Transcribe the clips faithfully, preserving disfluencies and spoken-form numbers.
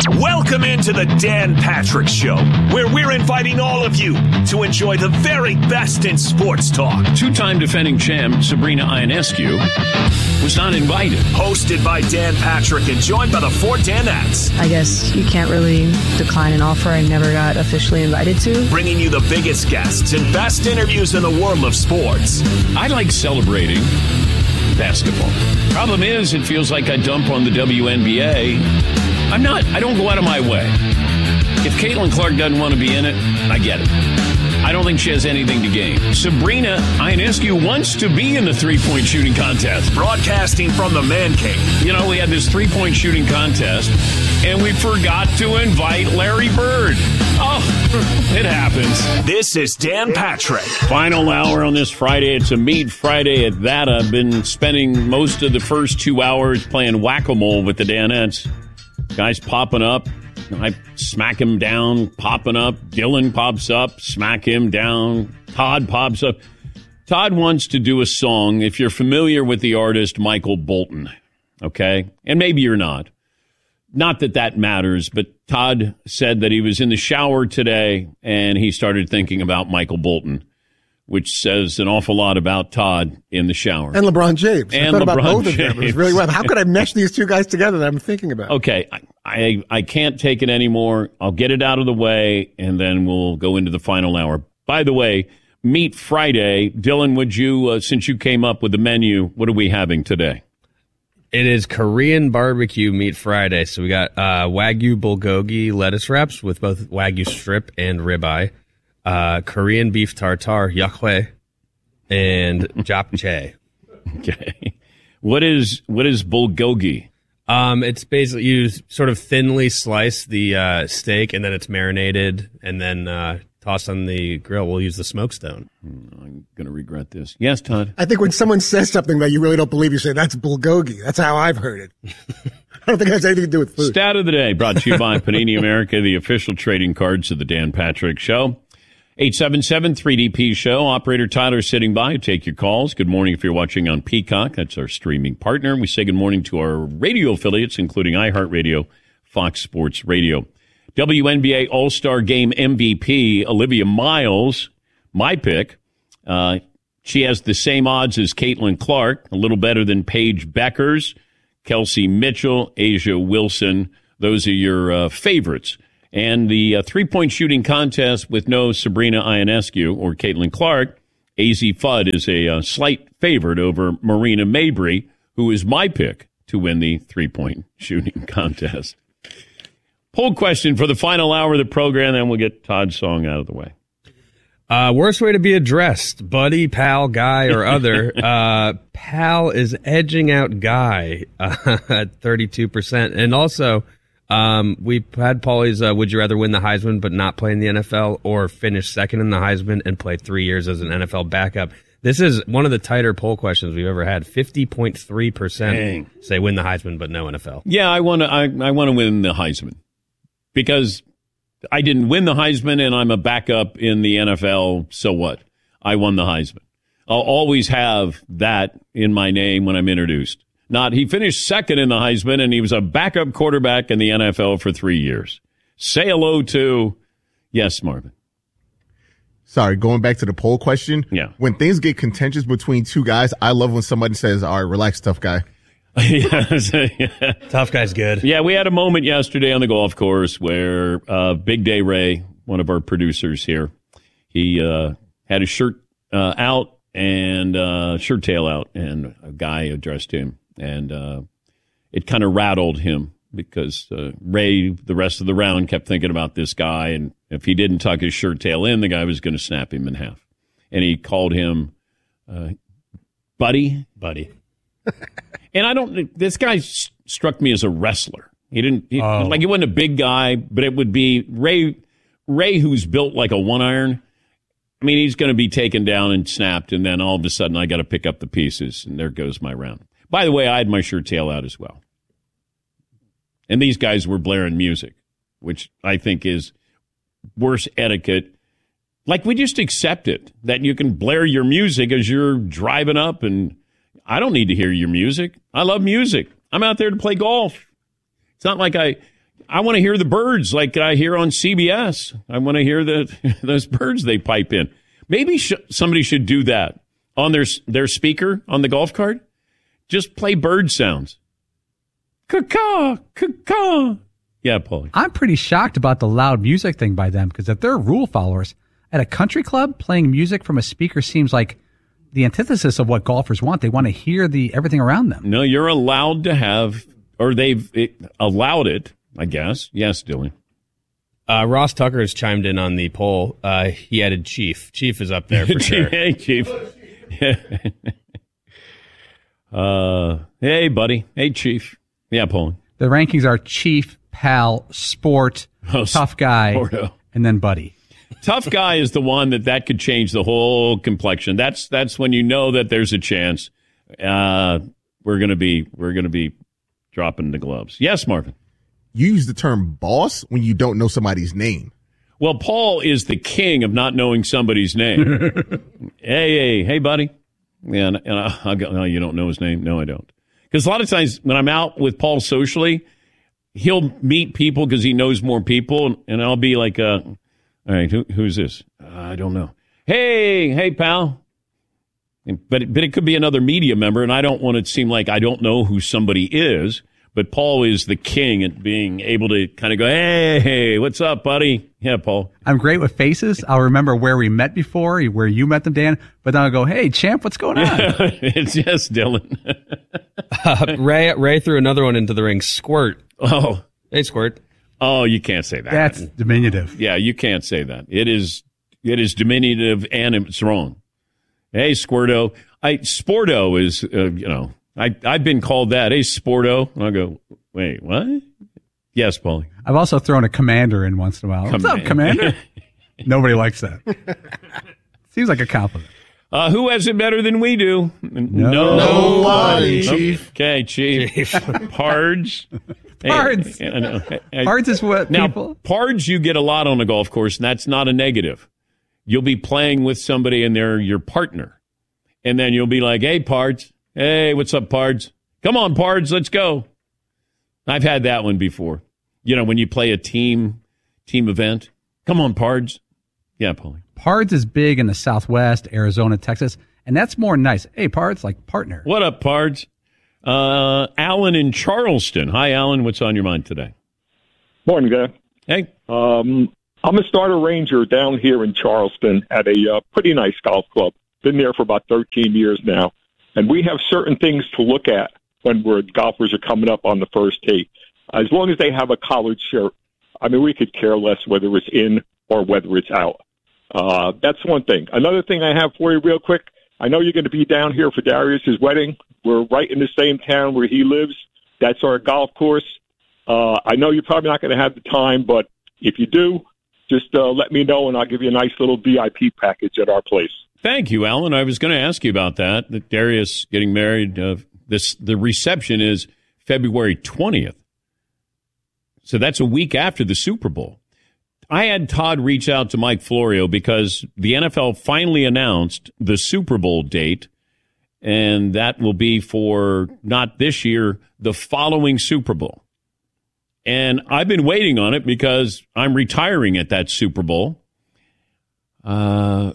Welcome into the Dan Patrick Show, where we're inviting all of you to enjoy the very best in sports talk. Two-time defending champ Sabrina Ionescu was not invited. Hosted by Dan Patrick and joined by the four Danettes. I guess you can't really decline an offer I never got officially invited to. Bringing you the biggest guests and best interviews in the world of sports. I like celebrating basketball. Problem is, it feels like I dump on the W N B A. I'm not, I don't go out of my way. If Caitlin Clark doesn't want to be in it, I get it. I don't think she has anything to gain. Sabrina Ionescu wants to be in the three-point shooting contest. Broadcasting from the man cave. You know, we had this three-point shooting contest, and we forgot to invite Larry Bird. Oh, it happens. This is Dan Patrick. Final hour on this Friday. It's a Meat Friday at that. I've been spending most of the first two hours playing whack-a-mole with the Danettes. Guys popping up. I smack him down, popping up. Dylan pops up, smack him down. Todd pops up. Todd wants to do a song, if you're familiar with the artist Michael Bolton, okay? And maybe you're not. Not that that matters, but Todd said that he was in the shower today and he started thinking about Michael Bolton, which says an awful lot about Todd in the shower. And LeBron James. And I thought LeBron about both James. of them. It was really well. How could I mesh these two guys together that I'm thinking about? Okay, I, I I can't take it anymore. I'll get it out of the way, and then we'll go into the final hour. By the way, Meat Friday. Dylan, would you, uh, since you came up with the menu, what are we having today? It is Korean barbecue meat Friday. So we got uh, Wagyu bulgogi lettuce wraps with both Wagyu strip and ribeye. Uh, Korean beef tartare, yakwe, and japchae. Okay. What is what is bulgogi? Um, it's basically you sort of thinly slice the uh, steak, and then it's marinated, and then uh, tossed on the grill. We'll use the smoke stone. I'm going to regret this. Yes, Todd? I think when someone says something that you really don't believe, you say, that's bulgogi. That's how I've heard it. I don't think it has anything to do with food. Stat of the day brought to you by Panini America, the official trading cards of the Dan Patrick Show. eight seven seven three D P show. Operator Tyler sitting by. Take your calls. Good morning if you're watching on Peacock. That's our streaming partner. We say good morning to our radio affiliates, including iHeartRadio, Fox Sports Radio. W N B A All-Star Game M V P, Olivia Miles, my pick. Uh, she has the same odds as Caitlin Clark, a little better than Paige Beckers, Kelsey Mitchell, Asia Wilson. Those are your uh, favorites. And the uh, three-point shooting contest with no Sabrina Ionescu or Caitlin Clark, A Z Fudd is a uh, slight favorite over Marina Mabry, who is my pick to win the three-point shooting contest. Poll question for the final hour of the program, then we'll get Todd's song out of the way. Uh, worst way to be addressed, buddy, pal, guy, or other. uh, pal is edging out guy uh, at thirty-two percent. And also... Um, we had Paulie's, uh, would you rather win the Heisman but not play in the N F L or finish second in the Heisman and play three years as an N F L backup? This is one of the tighter poll questions we've ever had. fifty point three percent say win the Heisman but no N F L. Yeah, I want to, I, I want to win the Heisman because I didn't win the Heisman and I'm a backup in the N F L. So what? I won the Heisman. I'll always have that in my name when I'm introduced. Not, he finished second in the Heisman, and he was a backup quarterback in the N F L for three years. Say hello to, yes, Marvin. Sorry, going back to the poll question. Yeah. When things get contentious between two guys, I love when somebody says, all right, relax, tough guy. yeah. Tough guy's good. Yeah, we had a moment yesterday on the golf course where uh, Big Day Ray, one of our producers here, he uh, had his shirt uh, out and uh, shirt tail out, and a guy addressed him. And uh, it kind of rattled him because uh, Ray, the rest of the round, kept thinking about this guy. And if he didn't tuck his shirt tail in, the guy was going to snap him in half. And he called him uh, Buddy. Buddy. And I don't, this guy s- struck me as a wrestler. He didn't, he, Oh. like he wasn't a big guy, but it would be Ray, Ray, who's built like a one iron. I mean, he's going to be taken down and snapped. And then all of a sudden I got to pick up the pieces. And there goes my round. By the way, I had my shirt tail out as well. And these guys were blaring music, which I think is worse etiquette. Like, we just accept it, that you can blare your music as you're driving up, and I don't need to hear your music. I love music. I'm out there to play golf. It's not like I, I want to hear the birds like I hear on C B S. I want to hear the those birds they pipe in. Maybe sh- somebody should do that on their their speaker on the golf cart. Just play bird sounds. Caw-caw, caw-caw. Yeah, Paulie. I'm pretty shocked about the loud music thing by them because if they're rule followers, at a country club, playing music from a speaker seems like the antithesis of what golfers want. They want to hear the everything around them. No, you're allowed to have, or they've it, allowed it, I guess. Yes, Dylan. Uh, Ross Tucker has chimed in on the poll. Uh, he added Chief. Chief is up there for sure. Hey, Chief. uh, hey, buddy. Hey, Chief. Yeah, Paul. The rankings are Chief, Pal, Sport, Oh, Tough Guy, Sporto. and then Buddy. Tough Guy is the one that that could change the whole complexion. That's that's when you know that there's a chance uh, we're gonna be we're gonna be dropping the gloves. Yes, Marvin. You use the term boss when you don't know somebody's name. Well, Paul is the king of not knowing somebody's name. hey, hey, hey, buddy. Yeah, and, and I, I'll go, oh, you don't know his name? No, I don't. Because a lot of times when I'm out with Paul socially, he'll meet people because he knows more people, and I'll be like, uh, all right, who, who's this? Uh, I don't know. Hey, hey, pal. But, but it could be another media member, and I don't want it to seem like I don't know who somebody is. But Paul is the king at being able to kind of go, hey, hey, what's up, buddy? Yeah, Paul. I'm great with faces. I'll remember where we met before, where you met them, Dan. But then I'll go, hey, champ, what's going on? It's just Dylan. uh, Ray Ray threw another one into the ring. Squirt. Oh. Hey, Squirt. Oh, you can't say that. That's diminutive. Yeah, you can't say that. It is it is diminutive and it's wrong. Hey, Squirto. I Sporto is, uh, you know. I, I've been called that. Hey, Sporto. And I'll go, wait, what? Yes, Paulie. I've also thrown a commander in once in a while. What's up, Commander? Nobody likes that. Seems like a compliment. Uh, who has it better than we do? No. Nobody, Chief. Okay, Chief. Chief. Pards. Pards. Hey, I know. Hey, Pards is what now, people... Pards you get a lot on a golf course, and that's not a negative. You'll be playing with somebody, and they're your partner. And then you'll be like, hey, Pards. Hey, what's up, Pards? Come on, Pards, let's go. I've had that one before. You know, when you play a team team event. Come on, Pards. Yeah, Paulie. Pards is big in the Southwest, Arizona, Texas, and that's more nice. Hey, Pards, like partner. What up, Pards? Uh, Alan in Charleston. Hi, Alan. What's on your mind today? Morning, guy. Hey. Um, I'm a starter ranger down here in Charleston at a uh, pretty nice golf club. Been there for about thirteen years now. And we have certain things to look at when we're golfers are coming up on the first tee. As long as they have a collared shirt, I mean, we could care less whether it's in or whether it's out. Uh, that's one thing. Another thing I have for you real quick, I know you're going to be down here for Darius's wedding. We're right in the same town where he lives. That's our golf course. Uh, I know you're probably not going to have the time, but if you do, just uh, let me know, and I'll give you a nice little V I P package at our place. Thank you, Alan. I was going to ask you about that. That Darius getting married. Uh, this the reception is February twentieth, so that's a week after the Super Bowl. I had Todd reach out to Mike Florio because the N F L finally announced the Super Bowl date, and that will be for not this year, the following Super Bowl. And I've been waiting on it because I'm retiring at that Super Bowl. Uh.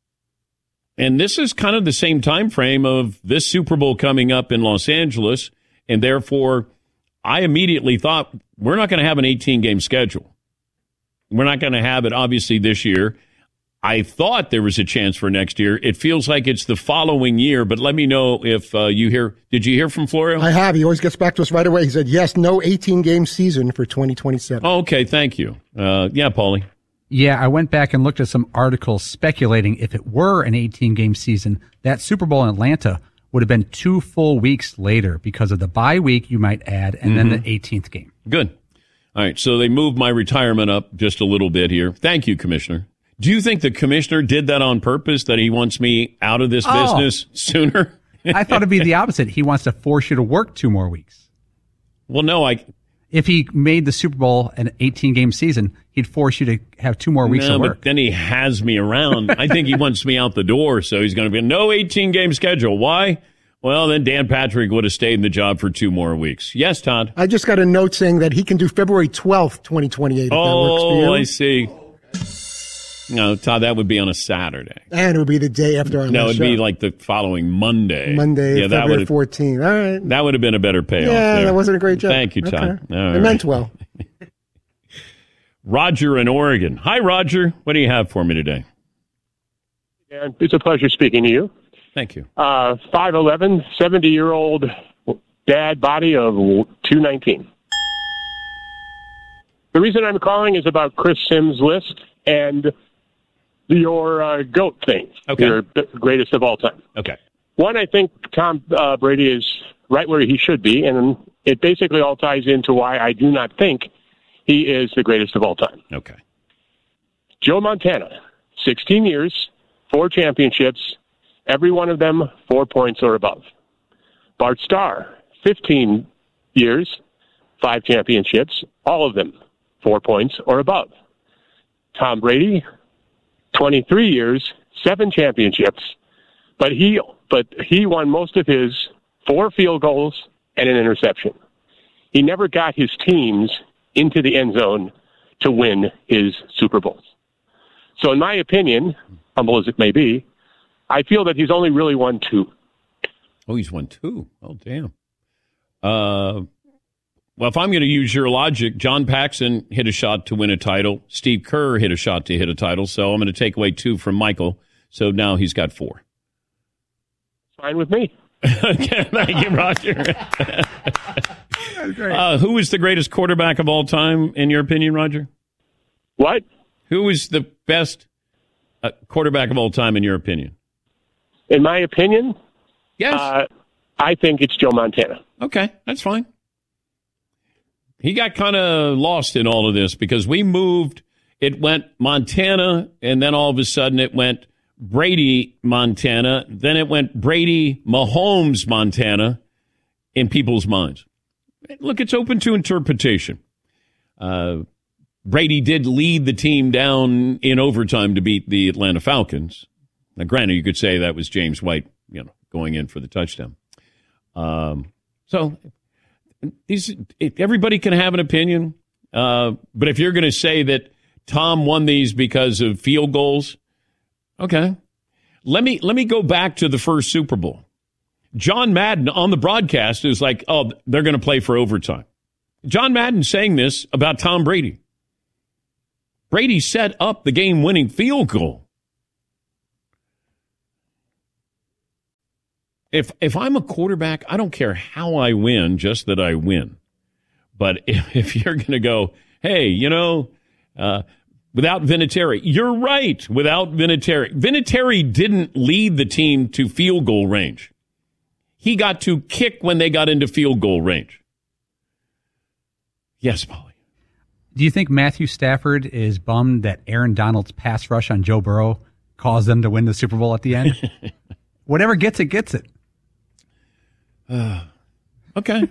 And this is kind of the same time frame of this Super Bowl coming up in Los Angeles, and therefore I immediately thought we're not going to have an eighteen-game schedule. We're not going to have it, obviously, this year. I thought there was a chance for next year. It feels like it's the following year, but let me know if uh, you hear. Did you hear from Florio? I have. He always gets back to us right away. He said, yes, no eighteen-game season for twenty twenty-seven. Oh, okay, thank you. Uh, yeah, Paulie. Yeah, I went back and looked at some articles speculating if it were an eighteen-game season, that Super Bowl in Atlanta would have been two full weeks later because of the bye week, you might add, and mm-hmm. then the eighteenth game. Good. All right, so they moved my retirement up just a little bit here. Thank you, Commissioner. Do you think the commissioner did that on purpose, that he wants me out of this oh. business sooner? I thought it'd be the opposite. He wants to force you to work two more weeks. Well, no, I... If he made the Super Bowl an eighteen-game season, he'd force you to have two more weeks no, of work. But then he has me around. I think he wants me out the door, so he's going to be no eighteen-game schedule. Why? Well, then Dan Patrick would have stayed in the job for two more weeks. Yes, Todd? I just got a note saying that he can do February twelfth, twenty twenty-eight, if oh, that works for you. I see. No, Todd, that would be on a Saturday. And it would be the day after our No, last it'd be show. like the following Monday. Monday, yeah, that February would fourteenth. All right. That would have been a better payoff. Yeah, there. that wasn't a great job. Thank you, Todd. Okay. All It right. meant well. Roger in Oregon. Hi, Roger. What do you have for me today? And it's a pleasure speaking to you. Thank you. Uh, five eleven, seventy-year-old dad body of two nineteen. The reason I'm calling is about Chris Sims' list and your uh, GOAT thing, Okay. your greatest of all time. Okay. One, I think Tom uh, Brady is right where he should be, and it basically all ties into why I do not think he is the greatest of all time. Okay. Joe Montana, sixteen years, four championships, every one of them four points or above. Bart Starr, fifteen years, five championships, all of them four points or above. Tom Brady, twenty-three years, seven championships, but he but he won most of his four field goals and an interception. He never got his teams into the end zone to win his Super Bowls. So in my opinion, humble as it may be, I feel that he's only really won two. Oh, he's won two. Oh, damn. Uh, well, if I'm going to use your logic, John Paxson hit a shot to win a title. Steve Kerr hit a shot to hit a title. So I'm going to take away two from Michael. So now he's got four. Fine with me. Okay, thank you, Roger. uh, who is the greatest quarterback of all time, in your opinion, Roger? What? Who is the best uh, quarterback of all time, in your opinion? In my opinion, yes, uh, I think it's Joe Montana. Okay, that's fine. He got kind of lost in all of this because we moved. It went Montana, and then all of a sudden it went Brady, Montana. Then it went Brady, Mahomes, Montana in people's minds. Look, it's open to interpretation. Uh, Brady did lead the team down in overtime to beat the Atlanta Falcons. Now, granted, you could say that was James White, you know, going in for the touchdown. Um, so these, everybody can have an opinion. Uh, but if you're going to say that Tom won these because of field goals, okay. Let me let me go back to the first Super Bowl. John Madden on the broadcast is like, oh, they're going to play for overtime. John Madden saying this about Tom Brady. Brady set up the game-winning field goal. If if I'm a quarterback, I don't care how I win, just that I win. But if, if you're going to go, hey, you know, uh, without Vinatieri, you're right, without Vinatieri. Vinatieri didn't lead the team to field goal range. He got to kick when they got into field goal range. Yes, Paulie. Do you think Matthew Stafford is bummed that Aaron Donald's pass rush on Joe Burrow caused them to win the Super Bowl at the end? Whatever gets it, gets it. Uh, okay.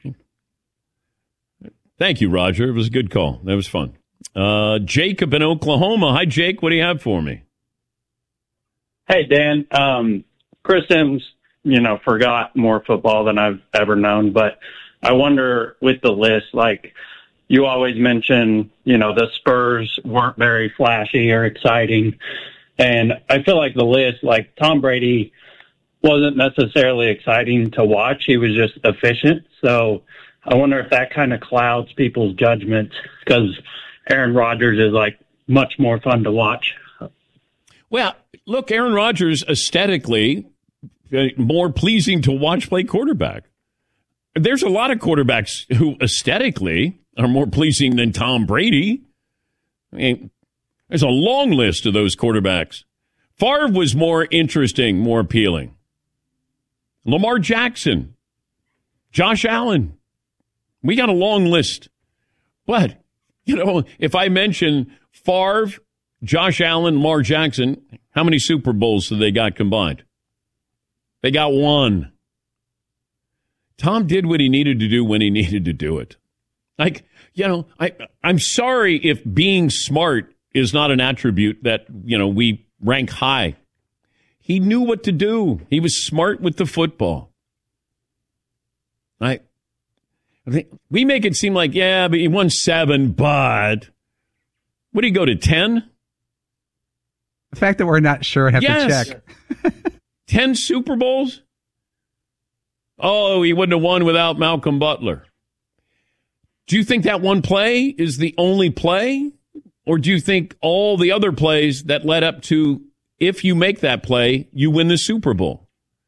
Thank you, Roger. It was a good call. That was fun. Uh, Jacob in Oklahoma. Hi, Jake. What do you have for me? Hey, Dan. Um, Chris Sims, you know, forgot more football than I've ever known. But I wonder with the list, like you always mention, you know, the Spurs weren't very flashy or exciting. And I feel like the list, like Tom Brady wasn't necessarily exciting to watch. He was just efficient. So I wonder if that kind of clouds people's judgment because Aaron Rodgers is like much more fun to watch. Well, look, Aaron Rodgers aesthetically more pleasing to watch play quarterback. There's a lot of quarterbacks who aesthetically are more pleasing than Tom Brady. I mean, there's a long list of those quarterbacks. Favre was more interesting, more appealing. Lamar Jackson, Josh Allen. We got a long list. But, you know, if I mention Favre, Josh Allen, Lamar Jackson, how many Super Bowls do they got combined? They got one. Tom did what he needed to do when he needed to do it. Like, you know, I, I'm sorry if being smart is not an attribute that, you know, we rank high. He knew what to do. He was smart with the football. I think we make it seem like, yeah, but he won seven, but what do you go to, ten? The fact that we're not sure and have yes. to check. ten Super Bowls? Oh, he wouldn't have won without Malcolm Butler. Do you think that one play is the only play? Or do you think all the other plays that led up to, if you make that play, you win the Super Bowl?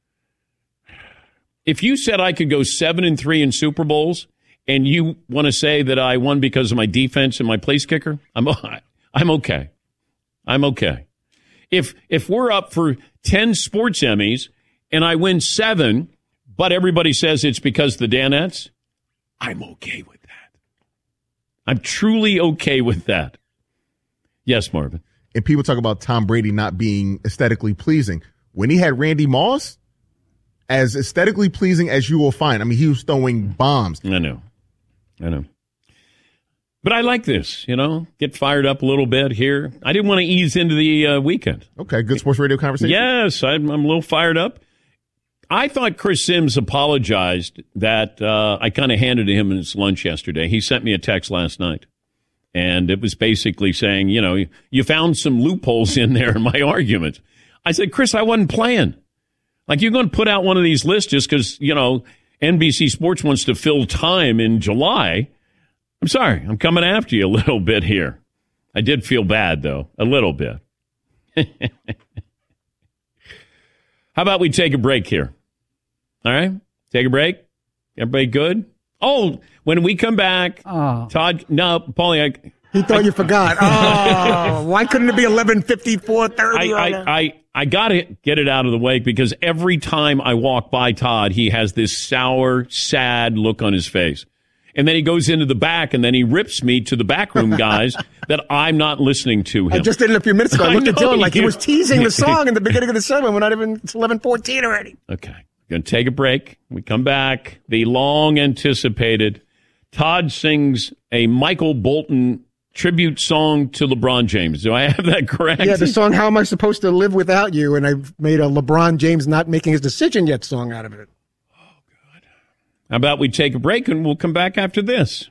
If you said I could go seven and three in Super Bowls, and you want to say that I won because of my defense and my place kicker, I'm I'm okay. I'm okay. If if we're up for ten sports Emmys and I win seven, but everybody says it's because of the Danettes, I'm okay with that. I'm truly okay with that. Yes, Marvin. And people talk about Tom Brady not being aesthetically pleasing. When he had Randy Moss, as aesthetically pleasing as you will find. I mean, he was throwing bombs. I know. I know. But I like this, you know, get fired up a little bit here. I didn't want to ease into the uh, weekend. Okay, good sports radio conversation. Yes, I'm, I'm a little fired up. I thought Chris Sims apologized that uh, I kind of handed to him his lunch yesterday. He sent me a text last night, and it was basically saying, you know, you found some loopholes in there in my argument. I said, Chris, I wasn't playing. Like, you're going to put out one of these lists just because, you know, N B C Sports wants to fill time in July. I'm sorry. I'm coming after you a little bit here. I did feel bad, though, a little bit. How about we take a break here? All right? Take a break? Everybody good? Oh, when we come back, oh. Todd, no, Paulie, I... He thought I, you forgot. Oh, why couldn't it be eleven fifty-four thirty? I, I, I, I got to get it out of the way because every time I walk by Todd, he has this sour, sad look on his face. And then he goes into the back, and then he rips me to the backroom guys that I'm not listening to him. I just did it a few minutes ago. I looked at Dylan like he was teasing the song in the beginning of the segment. We're not even, it's eleven fourteen already. Okay. Going to take a break. We come back. The long-anticipated Todd sings a Michael Bolton tribute song to LeBron James. Do I have that correct? Yeah, the song How Am I Supposed to Live Without You? And I've made a LeBron James not making his decision yet song out of it. How about we take a break and we'll come back after this?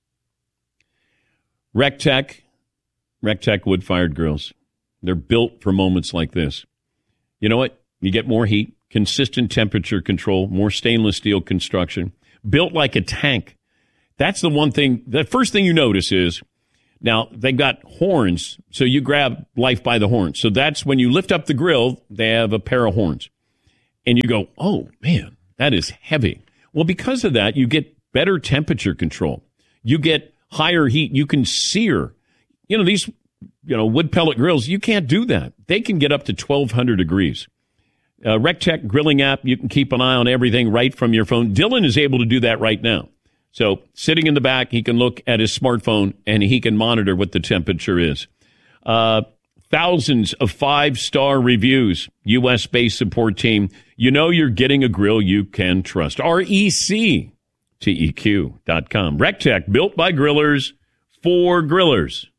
RecTech, RecTech wood-fired grills. They're built for moments like this. You know what? You get more heat, consistent temperature control, more stainless steel construction, built like a tank. That's the one thing. The first thing you notice is, now they've got horns, so you grab life by the horns. So that's when you lift up the grill, they have a pair of horns. And you go, oh, man, that is heavy. Well, because of that, you get better temperature control. You get higher heat. You can sear. You know, these, you know, wood pellet grills, you can't do that. They can get up to twelve hundred degrees. Uh, RecTech grilling app, you can keep an eye on everything right from your phone. Dylan is able to do that right now. So sitting in the back, he can look at his smartphone and he can monitor what the temperature is. Uh, thousands of five-star reviews, U S-based support team. You know you're getting a grill you can trust. R E C T E Q dot com. RecTech, built by grillers for grillers.